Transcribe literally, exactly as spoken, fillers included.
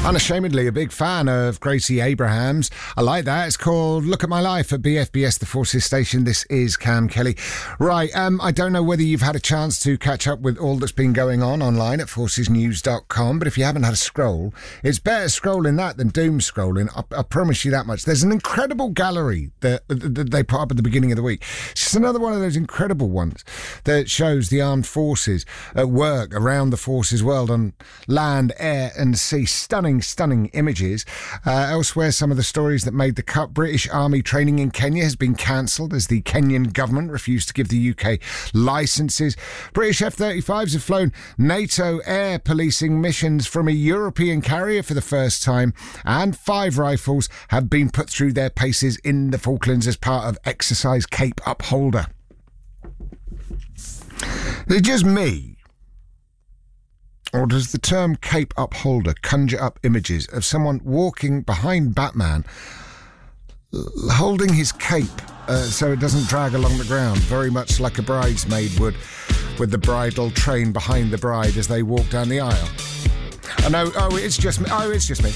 Unashamedly a big fan of Gracie Abrahams. I like that. It's called Look at My Life at B F B S, the Forces station. This is Cam Kelly. Right, um, I don't know whether you've had a chance to catch up with all that's been going on online at forces news dot com, but if you haven't had a scroll, it's better scrolling that than doom scrolling. I, I promise you that much. There's an incredible gallery that, that they put up at the beginning of the week. It's just another one of those incredible ones that shows the armed forces at work around the forces world on land, air and sea. Stunning Stunning images. Uh, elsewhere, some of the stories that made the cut. British Army training in Kenya has been cancelled as the Kenyan government refused to give the U K licences. British F thirty-fives have flown NATO air policing missions from a European carrier for the first time, and five rifles have been put through their paces in the Falklands as part of Exercise Cape Upholder. Is it just me? Or does the term Cape Upholder conjure up images of someone walking behind Batman, holding his cape uh, so it doesn't drag along the ground, very much like a bridesmaid would, with the bridal train behind the bride as they walk down the aisle? I know, oh, it's just me. Oh, it's just me.